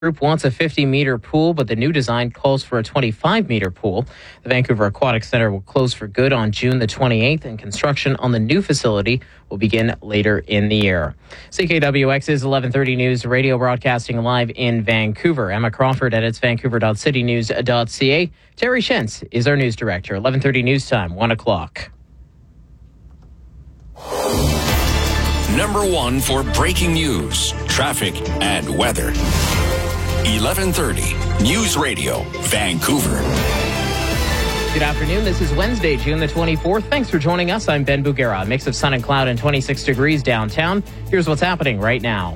Group wants a 50-meter pool, but the new design calls for a 25-meter pool. The Vancouver Aquatic Centre will close for good on June the 28th, and construction on the new facility will begin later in the year. CKWX's 1130 News radio broadcasting live in Vancouver. Emma Crawford edits vancouver.citynews.ca. Terry Shentz is our news director. 1130 News Time, 1 o'clock. Number one for breaking news, traffic, and weather. 1130 News Radio, Vancouver. Good afternoon. This is Wednesday, June the 24th. Thanks for joining us. I'm Ben Bugera. A mix of sun and cloud and 26 degrees downtown. Here's what's happening right now.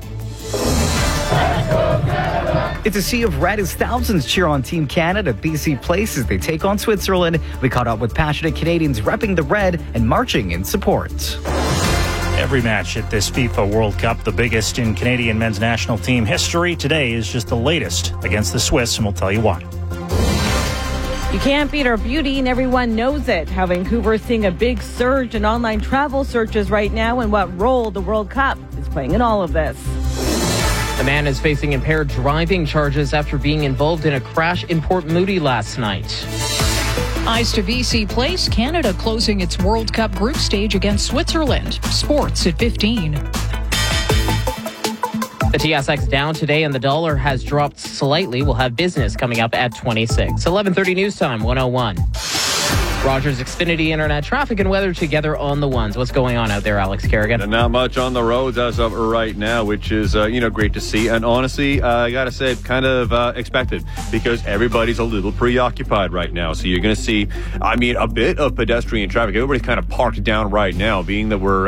It's a sea of red as thousands cheer on Team Canada at BC Place as they take on Switzerland. We caught up with passionate Canadians repping the red and marching in support. Every match at this FIFA World Cup, the biggest in Canadian men's national team history, today is just the latest against the Swiss, and we'll tell you why. You can't beat our beauty, and everyone knows it. How Vancouver is seeing a big surge in online travel searches right now, and what role the World Cup is playing in all of this. A man is facing impaired driving charges after being involved in a crash in Port Moody last night. Eyes to BC Place, Canada closing its World Cup group stage against Switzerland. Sports at 15. The TSX down today and the dollar has dropped slightly. We'll have business coming up at 26. 1130 News Time, 101. Rogers Xfinity Internet traffic and weather together on the ones. What's going on out there, Alex Kerrigan? And not much on the roads as of right now, which is, great to see. And honestly, I got to say, kind of expected because everybody's a little preoccupied right now. So you're going to see, a bit of pedestrian traffic. Everybody's kind of parked down right now, being that we're,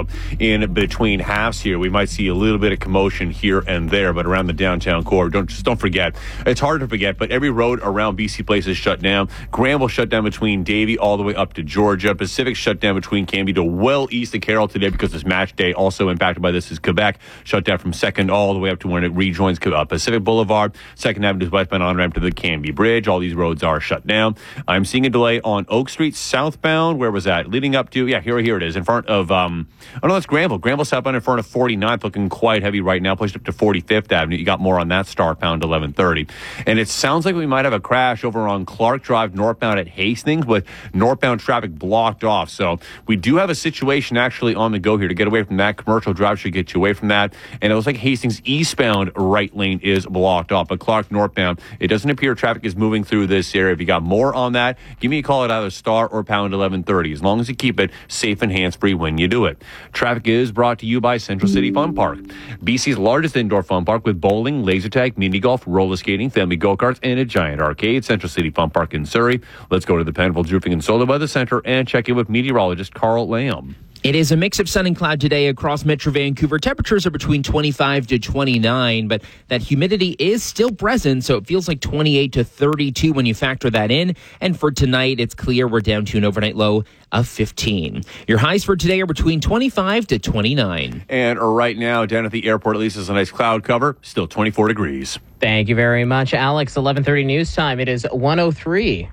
in between halves here. We might see a little bit of commotion here and there, but around the downtown core, don't forget. It's hard to forget, but every road around BC Place is shut down. Granville shut down between Davie all the way up to Georgia. Pacific shut down between Cambie to well east of Carroll today because it's match day. Also impacted by this is Quebec, shut down from 2nd all the way up to when it rejoins Pacific Boulevard. 2nd Avenue westbound on-ramp to the Cambie Bridge. All these roads are shut down. I'm seeing a delay on Oak Street southbound. Where was that? Leading up to, here it is, in front of, that's Granville. Granville southbound in front of 49th, looking quite heavy right now, pushed up to 45th Avenue. You got more on that starbound 1130. And it sounds like we might have a crash over on Clark Drive northbound at Hastings with northbound traffic blocked off. So we do have a situation actually on the go here to get away from that. Commercial Drive should get you away from that. And it looks like Hastings eastbound right lane is blocked off. But Clark northbound, it doesn't appear traffic is moving through this area. If you got more on that, give me a call at either star or pound 1130, as long as you keep it safe and hands-free when you do it. Traffic is brought to you by Central City Fun Park, BC's largest indoor fun park with bowling, laser tag, mini golf, roller skating, family go-karts, and a giant arcade. Central City Fun Park in Surrey. Let's go to the Penfolds Roofing and Solar Weather Center and check in with meteorologist Carl Lamb. It is a mix of sun and cloud today across Metro Vancouver. Temperatures are between 25 to 29, but that humidity is still present, so it feels like 28 to 32 when you factor that in. And for tonight, it's clear we're down to an overnight low of 15. Your highs for today are between 25 to 29. And right now, down at the airport, at least it's a nice cloud cover, still 24 degrees. Thank you very much, Alex. 1130 News Time. It is 103.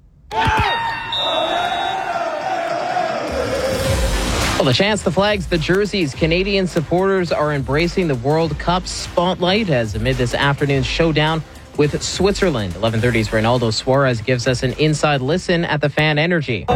Well, the chants, the flags, the jerseys, Canadian supporters are embracing the World Cup spotlight as amid this afternoon's showdown with Switzerland. 1130's Reynaldo Suarez gives us an inside listen at the fan energy.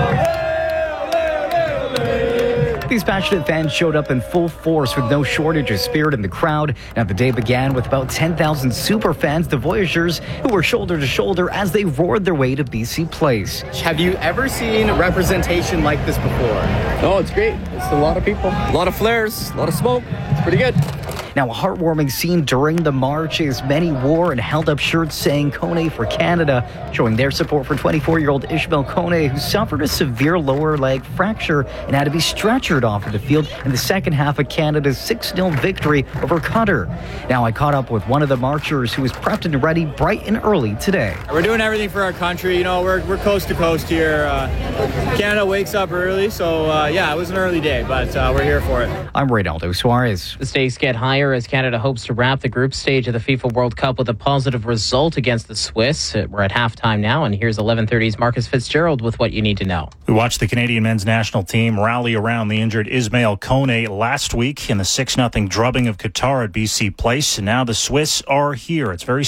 These passionate fans showed up in full force with no shortage of spirit in the crowd. Now, the day began with about 10,000 super fans, the Voyageurs, who were shoulder to shoulder as they roared their way to BC Place. Have you ever seen representation like this before? Oh, it's great. It's a lot of people, a lot of flares, a lot of smoke. It's pretty good. Now, a heartwarming scene during the march as many wore and held up shirts saying Kone for Canada, showing their support for 24-year-old Ishmael Kone, who suffered a severe lower leg fracture and had to be stretchered off of the field in the second half of Canada's 6-0 victory over Qatar. Now, I caught up with one of the marchers who was prepped and ready bright and early today. We're doing everything for our country. You know, we're coast to coast here. Canada wakes up early, so it was an early day, but we're here for it. I'm Reynaldo Suarez. The stakes get higher higher as Canada hopes to wrap the group stage of the FIFA World Cup with a positive result against the Swiss. We're at halftime now, and here's 11:30's Marcus Fitzgerald with what you need to know. We watched the Canadian men's national team rally around the injured Ismail Kone last week in the 6-0 drubbing of Qatar at BC Place, and now the Swiss are here. It's very